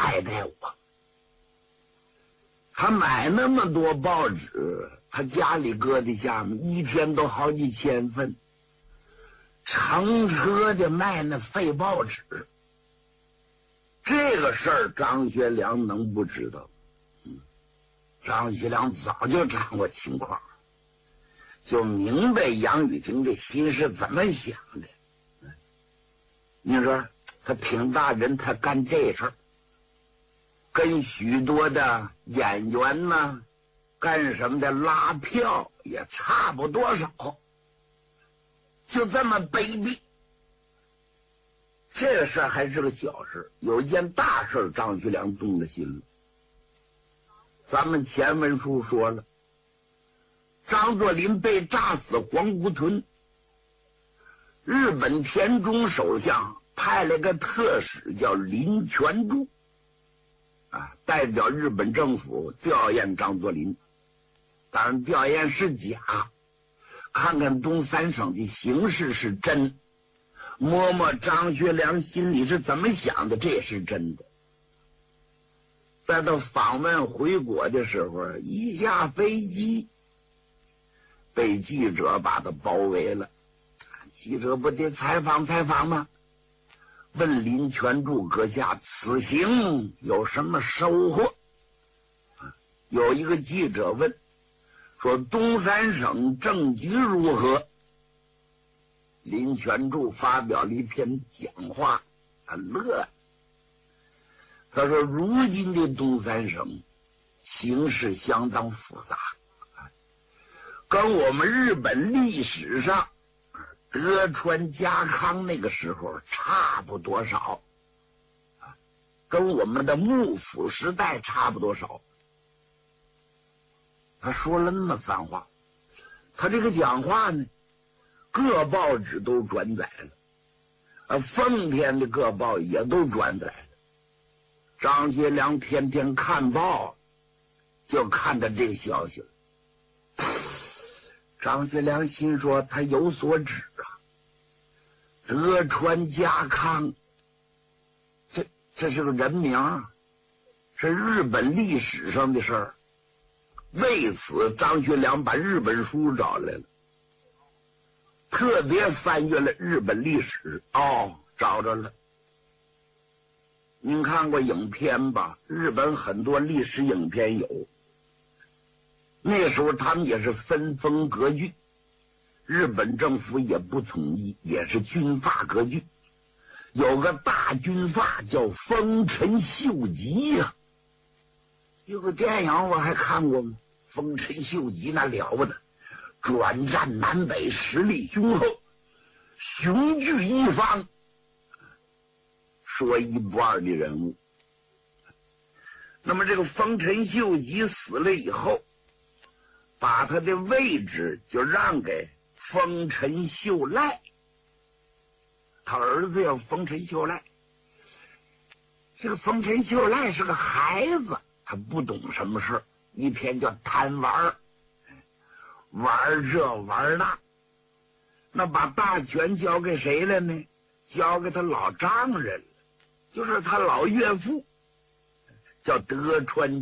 爱戴我。他买那么多报纸，他家里搁的下面一天都好几千份，乘车的卖那废报纸。这个事儿张学良能不知道？张学良早就掌握情况，就明白杨雨婷这心是怎么想的。你说他挺大人，他干这事儿，跟许多的演员呢干什么的拉票也差不多少，就这么卑鄙。这个事儿还是个小事，有一件大事张学良动了心了。咱们前文书说了，张作霖被炸死黄姑屯，日本田中首相派了个特使叫林泉柱代表日本政府调研张作霖。当然调研是假，看看东三省的形势是真，摸摸张学良心里是怎么想的，这也是真的。在他访问回国的时候，一下飞机被记者把他包围了。记者不得采访吗？问林泉柱阁下此行有什么收获？有一个记者问说东三省政局如何？林泉柱发表了一篇讲话，他乐了。他说如今的东三省形势相当复杂，跟我们日本历史上德川家康那个时候差不多少，跟我们的幕府时代差不多少。他说了那么番话，他这个讲话呢，各报纸都转载了，奉天的各报也都转载了。张学良天天看报，就看到这个消息了。张学良心说他有所指啊，德川家康，这是个人名，是日本历史上的事儿。为此，张学良把日本书找来了，特别翻阅了日本历史。找着了。您看过影片吧？日本很多历史影片有。那时候他们也是分封割据，日本政府也不统一，也是军阀割据。有个大军阀叫丰臣秀吉呀，有个电影我还看过吗？丰臣秀吉那了不得，转战南北，实力雄厚，雄踞一方，说一不二的人物。那么这个丰臣秀吉死了以后，把他的位置就让给丰臣秀赖，他儿子叫丰臣秀赖。这个丰臣秀赖是个孩子，他不懂什么事，一天叫贪玩，玩这玩那。那把大权交给谁了呢？交给他老丈人了，就是他老岳父，叫德川